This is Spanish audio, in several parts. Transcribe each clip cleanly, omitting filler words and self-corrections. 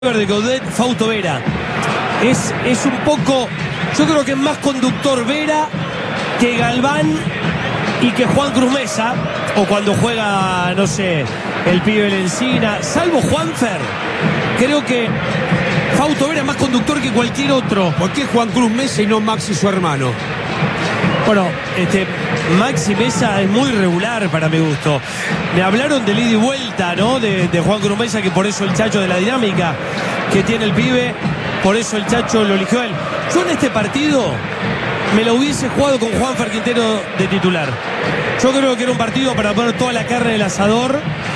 de Gaudet, Fausto Vera. Es un poco, yo creo que es más conductor Vera que Galván y que Juan Cruz Mesa, o cuando juega, no sé, el pibe Lencina, salvo Juanfer. Creo que Fausto Vera es más conductor que cualquier otro. ¿Por qué Juan Cruz Mesa y no Maxi su hermano? Bueno, Maxi Mesa es muy regular para mi gusto. Me hablaron del ida y vuelta, ¿no? De Juan Cruz Mesa, que por eso el Chacho, de la dinámica que tiene el pibe, por eso el Chacho lo eligió a él. Yo en este partido me lo hubiese jugado con Juanfer Quintero de titular. Yo creo que era un partido para poner toda la carne del asador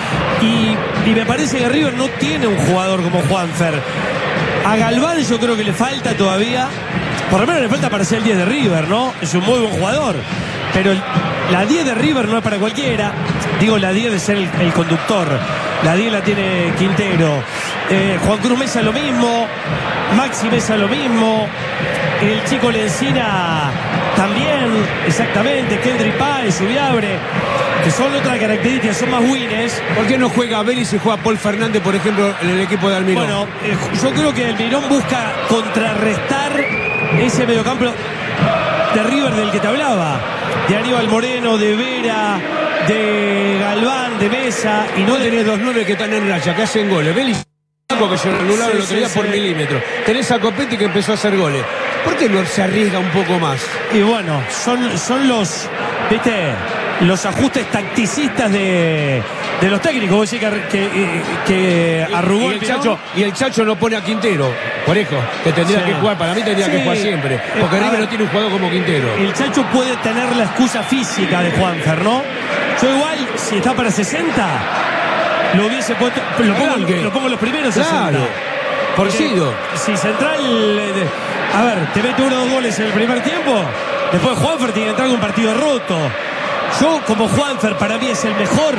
y me parece que River no tiene un jugador como Juanfer. A Galván yo creo que le falta todavía, por lo menos le falta para ser el 10 de River, ¿no? Es un muy buen jugador, pero la 10 de River no es para cualquiera. Digo, la 10 de ser el conductor. La 10 la tiene Quintero. Juan Cruz Mesa lo mismo, Maxi Mesa lo mismo, el chico Lencina también, exactamente, Kendrick Páez, Subiabre, que son otras características, son más winners. ¿Por qué no juega Vélez y juega Paul Fernández, por ejemplo, en el equipo de Almirón? Bueno, yo creo que Almirón busca contrarrestar ese mediocampo de River del que te hablaba, de Aníbal Moreno, de Vera, de Galván, de Mesa, y no tenés 2-9 que están en racha, que hacen goles. Vélez, que se lo anularon el otro día por milímetros. Tenés a Copetti que empezó a hacer goles. ¿Por qué no se arriesga un poco más? Y bueno, son los, ¿viste? Los ajustes tacticistas de los técnicos. Vos decís que arrugó y el Chacho no pone a Quintero. Por eso, que tendría que jugar. Para mí tendría que jugar siempre. Porque River no tiene un jugador como Quintero. El Chacho puede tener la excusa física de Juanfer, ¿no? Yo igual, si está para 60, lo hubiese puesto, lo pongo los primeros 60. Claro. Porque si Central, a ver, te mete 1 o 2 goles en el primer tiempo, después Juanfer tiene que entrar con un partido roto. Yo, como Juanfer, para mí es el mejor.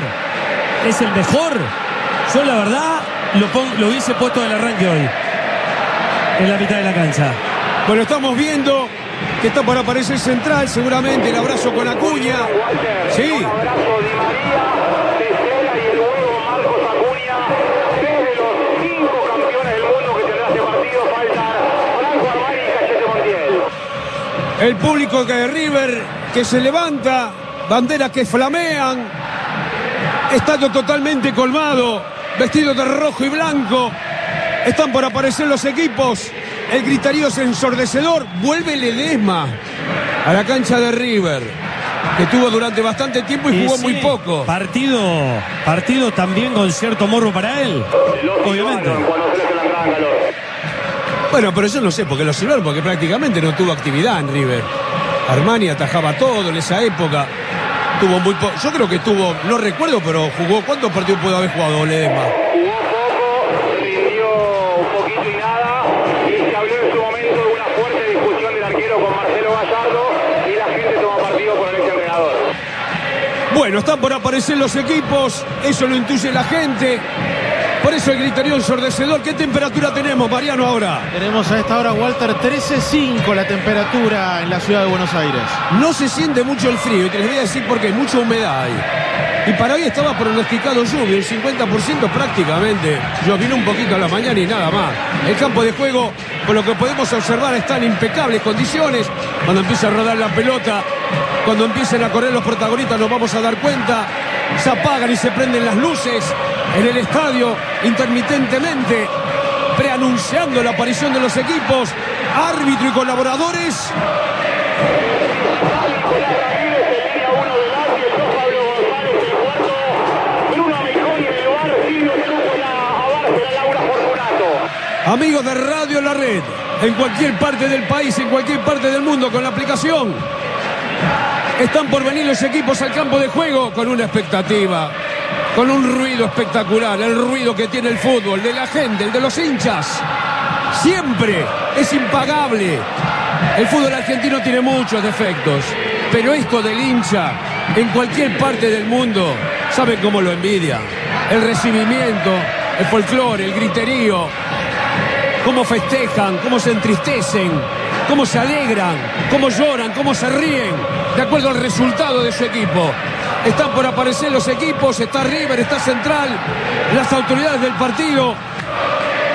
Yo, la verdad, lo hubiese puesto del arranque hoy, en la mitad de la cancha. Bueno, estamos viendo que está por aparecer Central, seguramente el abrazo con Acuña. Sí. El público de River que se levanta, banderas que flamean, estadio totalmente colmado, vestido de rojo y blanco. Están por aparecer los equipos. El gritarío es ensordecedor. Vuelve Ledesma a la cancha de River, que tuvo durante bastante tiempo y jugó muy poco. Partido también con cierto morbo para él, obviamente. Bueno, pero yo no sé por qué lo silbaron, porque prácticamente no tuvo actividad en River. Armani atajaba todo en esa época. Tuvo muy poco. Yo creo que tuvo, no recuerdo, pero jugó. ¿Cuántos partidos pudo haber jugado Ledesma? Jugó poco, rindió un poquito y nada. Y se habló en su momento de una fuerte discusión del arquero con Marcelo Gallardo. Y la gente toma partido por el exentrenador. Bueno, están por aparecer los equipos. Eso lo intuye la gente. Por eso el gritarío ensordecedor. ¿Qué temperatura tenemos, Mariano, ahora? Tenemos a esta hora, Walter, 13.5 la temperatura en la ciudad de Buenos Aires. No se siente mucho el frío, y te les voy a decir por qué, mucha humedad hay. Y para hoy estaba pronosticado lluvia, el 50% prácticamente. Llovió un poquito a la mañana y nada más. El campo de juego, por lo que podemos observar, está en impecables condiciones. Cuando empieza a rodar la pelota, cuando empiecen a correr los protagonistas, nos vamos a dar cuenta. Se apagan y se prenden las luces en el estadio intermitentemente, preanunciando la aparición de los equipos, árbitro y colaboradores. Amigos de Radio La Red, en cualquier parte del país, en cualquier parte del mundo, con la aplicación, están por venir los equipos al campo de juego con una expectativa, con un ruido espectacular, el ruido que tiene el fútbol, de la gente, el de los hinchas. Siempre es impagable. El fútbol argentino tiene muchos defectos, pero esto del hincha, en cualquier parte del mundo, ¿saben cómo lo envidia? El recibimiento, el folclore, el griterío, cómo festejan, cómo se entristecen, cómo se alegran, cómo lloran, cómo se ríen, de acuerdo al resultado de su equipo. Están por aparecer los equipos, está River, está Central, las autoridades del partido